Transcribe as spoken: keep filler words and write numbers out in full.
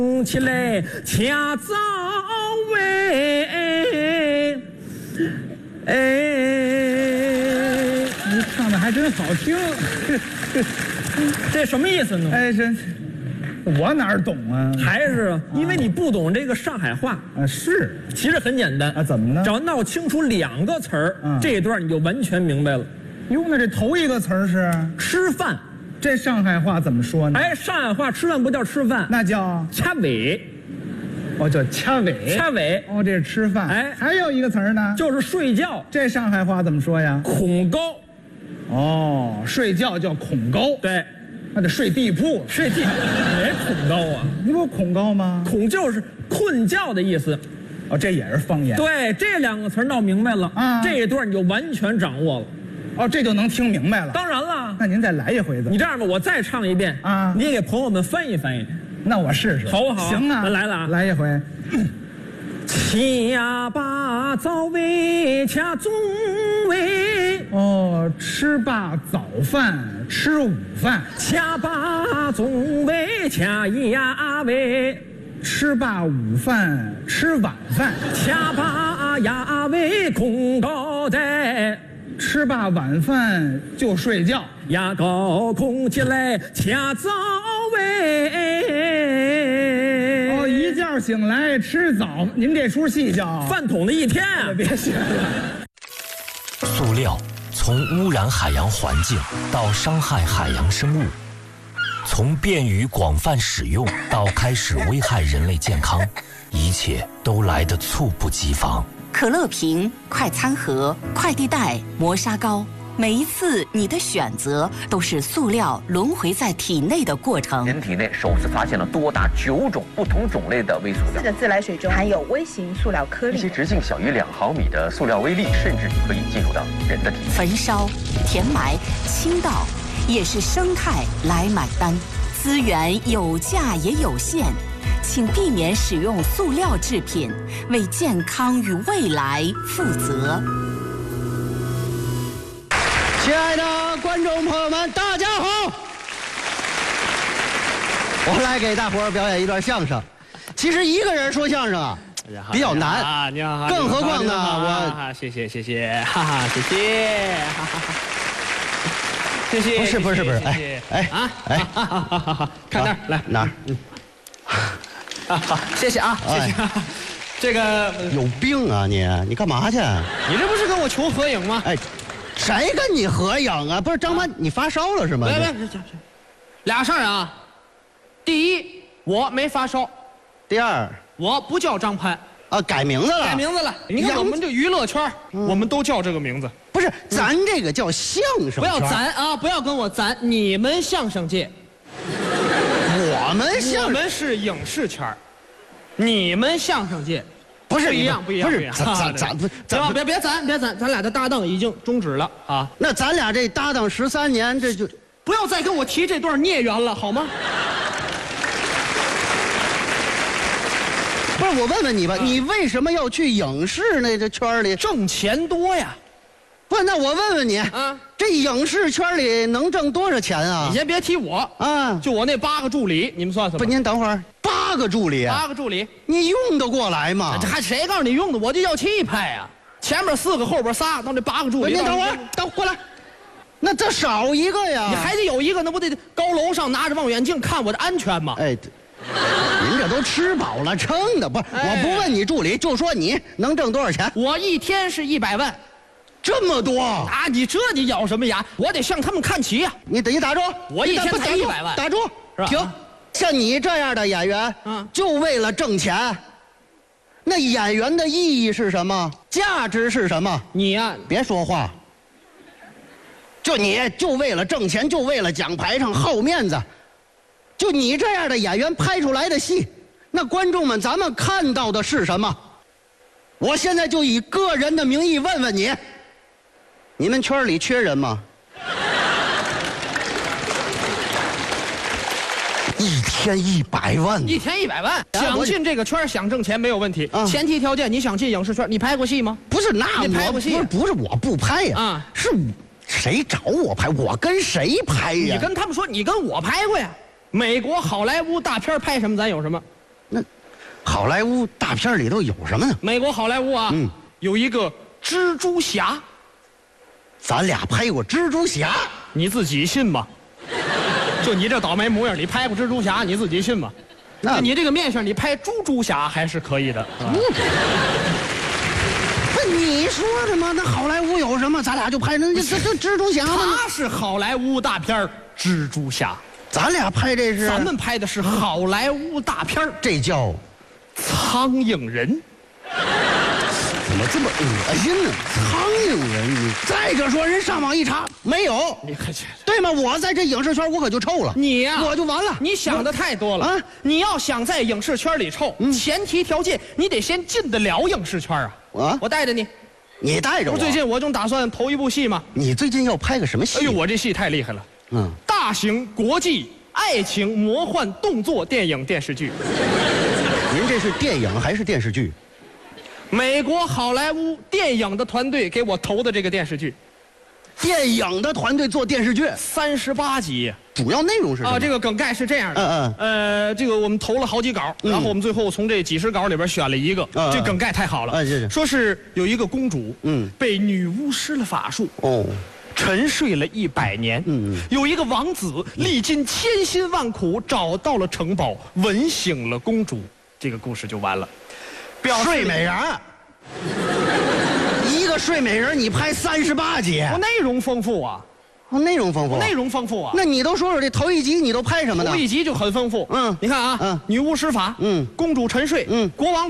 起来恰早喂，哎， 你唱的还真好听。 这什么意思呢？ 哎，这我哪儿懂啊？ 还是因为你不懂这个上海话啊，是， 其实很简单啊，怎么呢？ 只要闹清楚两个词儿， 嗯、 这一段你就完全明白了。 哟，那这头一个词儿是吃饭， 这上海话怎么说呢？ 哎，上海话吃饭不叫吃饭， 那叫掐尾。 哦，叫掐尾。 掐尾。 哦，这是吃饭。 哎， 还有一个词儿呢， 就是睡觉。 这上海话怎么说呀？ 恐高。 哦，睡觉叫恐高。 对。 那得睡地铺， 睡地也恐高啊？ 你不恐高吗？ 恐就是困觉的意思， 哦，这也是方言。 对，这两个词闹明白了啊，这一段你就完全掌握了， 哦，这就能听明白了。 当然了， 那您再来一回怎么？ 你这样吧，我再唱一遍啊，你也给朋友们翻译翻译。 那我试试， 好不好？ 行啊， 来了啊， 来一回。 恰罢早为恰中为哦，吃罢早饭吃午饭， 恰罢中为恰呀为， 吃罢午饭吃晚饭， 恰罢呀为恐高在， 吃罢晚饭就睡觉， 呀高空起来恰早为。 哦，一觉醒来吃早，您这出戏叫饭桶的一天啊！ 别学了。 塑料从污染海洋环境到伤害海洋生物，从便于广泛使用到开始危害人类健康，一切都来得猝不及防。 可乐瓶、快餐盒、快递袋、磨砂膏，每一次你的选择都是塑料轮回在体内的过程。 人体内首次发现了多达九种不同种类的微塑料。 四个自来水中含有微型塑料颗粒， 一些直径小于两毫米的塑料微粒，甚至可以进入到人的体内。 焚烧、填埋、倾倒，也是生态来买单。资源有价也有限，请避免使用塑料制品，为健康与未来负责。 亲爱的观众朋友们，大家好！我来给大伙儿表演一段相声。其实一个人说相声啊，比较难啊，你好， 更何况呢， 我谢谢谢谢，哈哈，谢谢，哈哈哈，谢谢。 不是不是不是，哎哎啊哎， 好好好好，看那儿来哪儿？嗯， 啊好，谢谢啊，谢谢。这个有病啊你！你干嘛去？ 你这不是跟我求合影吗？ 哎。谁跟你合影啊？不是张潘，你发烧了是吗？ 别别别，俩事儿啊。第一，我没发烧； 第二， 我不叫张潘啊，改名字了。 改名字了。你看我们这娱乐圈，我们都叫这个名字。 不是，咱这个叫相声圈。 不要咱啊，不要跟我咱，你们相声界。 我们相， 我们是影视圈，你们相声界。 不是不一样，不一样， 不是咱咱咱不， 咱别别咱别咱，咱俩的搭档已经终止了啊！ 那咱俩这搭档十三年，这就不要再跟我提这段孽缘了，好吗？ 不是，我问问你吧，你为什么要去影视那这圈里？ 挣钱多呀！ 不是，那我问问你啊，这影视圈里能挣多少钱啊？ 你先别提我啊，就我那八个助理，你们算算吧。 不，您等会儿。八个助理， 八个助理， 你用得过来吗？ 这还谁告诉你用的？我就要气派呀！前面四个，后边仨，到这八个助理。 您等会儿，等过来，那这少一个呀？ 你还得有一个，那不得高楼上拿着望远镜看我的安全吗？ 哎，您这都吃饱了撑的，不是？我不问你助理，就说你能挣多少钱？ 我一天是一百万， 这么多啊！你这你咬什么牙？我得向他们看齐呀！ 你等一打住， 我一天才一百万， 打住， 是吧？ 停。像你这样的演员，嗯，就为了挣钱，那演员的意义是什么？价值是什么？ 你呀、啊， 别说话。就你就为了挣钱，就为了讲排场好面子，就你这样的演员拍出来的戏，那观众们咱们看到的是什么？我现在就以个人的名义问问你，你们圈里缺人吗？一天一百万， 一天一百万，想进这个圈想挣钱没有问题， 啊、 前提条件你想进影视圈，你拍过戏吗？ 不是，那你拍过戏？ 不是，不是我不拍呀，啊，是谁找我拍？我跟谁拍呀？ 你跟他们说，你跟我拍过呀。美国好莱坞大片拍什么，咱有什么？ 那好莱坞大片里头有什么呢？ 美国好莱坞啊， 嗯， 有一个蜘蛛侠， 咱俩拍过蜘蛛侠， 你自己信吗？就你这倒霉模样，你拍过蜘蛛侠，你自己信吗？ 那你这个面相，你拍猪猪侠还是可以的。 不，你说的吗？那好莱坞有什么？咱俩就拍那这这蜘蛛侠吗？ 他是好莱坞大片蜘蛛侠， 咱俩拍这是？ 咱们拍的是好莱坞大片这叫苍蝇人。 怎么这么恶心呢？苍蝇人，你再者说，人上网一查没有， 你可去， 对吗？我在这影视圈我可就臭了， 你呀、啊， 我就完了。 你想的太多了啊！你要想在影视圈里臭，嗯、前提条件你得先进得了影视圈啊！ 啊， 我带着你， 你带着我。 最近我正打算投一部戏嘛。 你最近要拍个什么戏？ 哎呦，我这戏太厉害了！嗯，大型国际爱情魔幻动作电影电视剧。 您这是电影还是电视剧？ 美国好莱坞电影的团队给我投的这个电视剧， 电影的团队做电视剧， 三十八集， 主要内容是什么？ 啊，这个梗概是这样的， 嗯嗯，呃，这个我们投了好几稿，然后我们最后从这几十稿里边选了一个， 嗯、 这梗概太好了， 啊，是是， 说是有一个公主， 嗯， 被女巫施了法术， 哦。 沉睡了一百年，嗯，有一个王子历尽千辛万苦找到了城堡，吻醒了公主，这个故事就完了。 睡美人，一个睡美人，你拍三十八集， 我内容丰富啊， 哦，内容丰富， 内容丰富啊。 那你都说说这头一集你都拍什么呢？ 头一集就很丰富，嗯，你看啊，嗯，女巫施法，嗯，公主沉睡，嗯，国王。